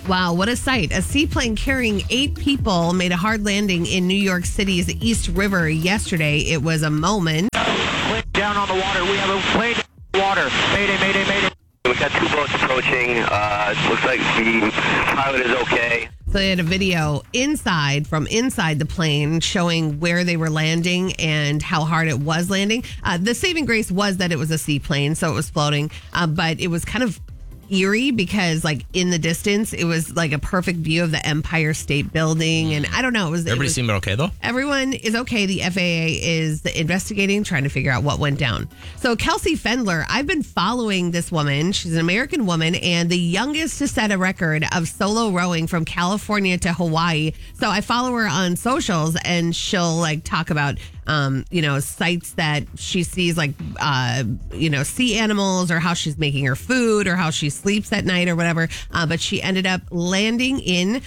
Wow, what a sight. A seaplane carrying 8 people made a hard landing in New York City's East River yesterday. It was a moment. Plane down on the water. We have a plane down on the water. Mayday, mayday, mayday. We've got 2 boats approaching. Looks like the pilot is okay. So they had a video from inside the plane showing where they were landing and how hard it was landing. The saving grace was that it was a seaplane, so it was floating. But it was kind of eerie because, like, in the distance, it was like a perfect view of the Empire State Building. And I don't know. Everybody seemed okay, though? Everyone is okay. The FAA is investigating, trying to figure out what went down. So Kelsey Fendler, I've been following this woman. She's an American woman and the youngest to set a record of solo rowing from California to Hawaii. So I follow her on socials and she'll like talk about sites that she sees, like, sea animals, or how she's making her food, or how she sleeps at night, or whatever. But she ended up arriving in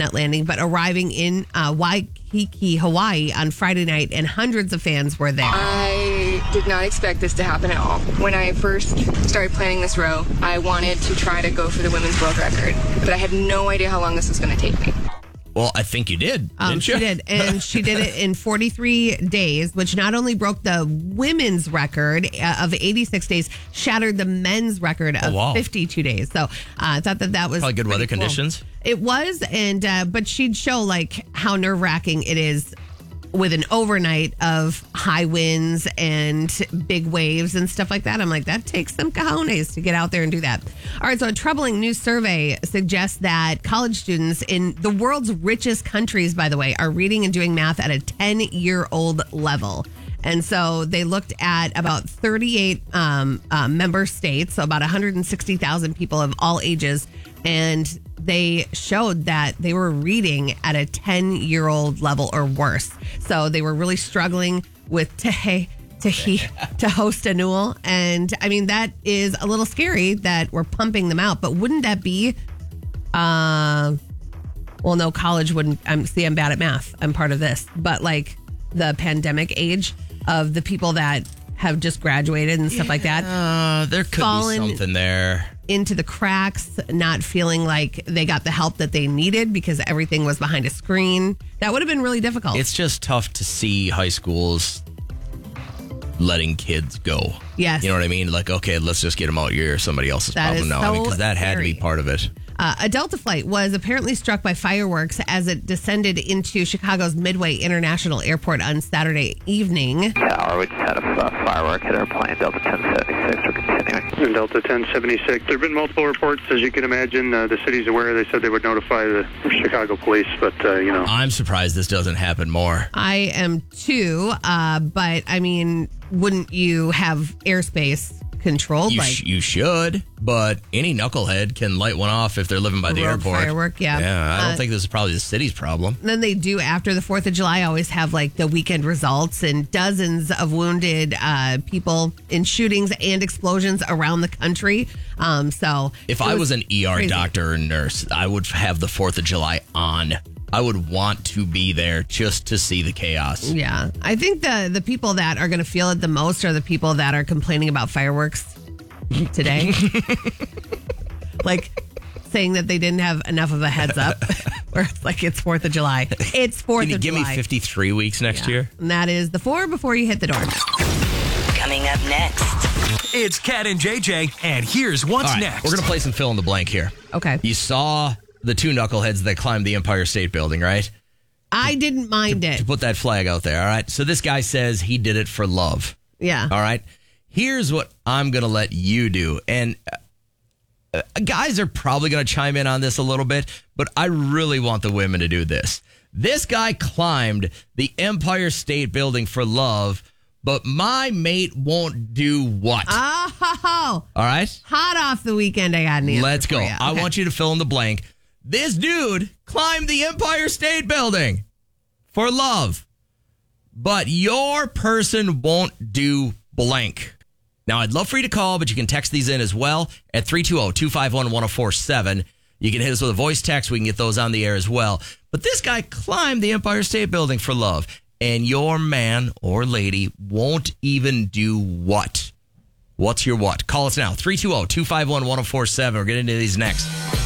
Waikiki, Hawaii on Friday night, and hundreds of fans were there. I did not expect this to happen at all. When I first started planning this row, I wanted to try to go for the women's world record, but I had no idea how long this was going to take me. Well, I think you did, didn't you? She did, and she did it in 43 days, which not only broke the women's record of 86 days, shattered the men's record of 52 days. So I thought that was probably good weather cool. conditions. It was, and but she'd show like how nerve-wracking it is with an overnight of high winds and big waves and stuff like that. I'm like, that takes some cojones to get out there and do that. All right, so a troubling new survey suggests that college students in the world's richest countries, by the way, are reading and doing math at a 10-year-old level. And so they looked at about 38 member states, so about 160,000 people of all ages, and they showed that they were reading at a 10-year-old level or worse. So they were really struggling with to host a Newell. And I mean, that is a little scary that we're pumping them out. But wouldn't that be, well, no, college wouldn't. I'm bad at math. I'm part of this. But like the pandemic age of the people that have just graduated and stuff like that. There could be something there. Into the cracks, not feeling like they got the help that they needed because everything was behind a screen. That would have been really difficult. It's just tough to see high schools letting kids go. Yes. You know what I mean? Like, okay, let's just get them out. You're somebody else's problem now. Because that had to be part of it. A Delta flight was apparently struck by fireworks as it descended into Chicago's Midway International Airport on Saturday evening. Tower, we just had a firework hit our plane, Delta 1076. We're continuing. In Delta 1076, there have been multiple reports, as you can imagine. The city's aware. They said they would notify the Chicago police, but, I'm surprised this doesn't happen more. I am too, but, I mean, wouldn't you have airspace controlled? You should, but any knucklehead can light one off if they're living by the airport. Firework, yeah. Yeah, I don't think this is probably the city's problem. Then they do, after the 4th of July, always have like the weekend results and dozens of wounded people in shootings and explosions around the country. So if I was an ER crazy. doctor or nurse, I would have the 4th of July on. I would want to be there just to see the chaos. Yeah. I think the people that are going to feel it the most are the people that are complaining about fireworks today. Like saying that they didn't have enough of a heads up. Where it's like, it's 4th of July. It's 4th of July. Can you give me 53 weeks next year? And that is the 4 before you hit the door. Coming up next. It's Kat and JJ, and here's what's next. We're going to play some fill in the blank here. Okay. You saw the 2 knuckleheads that climbed the Empire State Building, right? I didn't mind it. To put that flag out there, all right? So this guy says he did it for love. Yeah. All right? Here's what I'm going to let you do. And guys are probably going to chime in on this a little bit, but I really want the women to do this. This guy climbed the Empire State Building for love, but my mate won't do what? Oh. All right? Hot off the weekend, I got an answer. Let's go. For you. I want you to fill in the blank. This dude climbed the Empire State Building for love, but your person won't do blank. Now, I'd love for you to call, but you can text these in as well at 320-251-1047. You can hit us with a voice text. We can get those on the air as well. But this guy climbed the Empire State Building for love, and your man or lady won't even do what? What's your what? Call us now, 320-251-1047. We're getting into these next.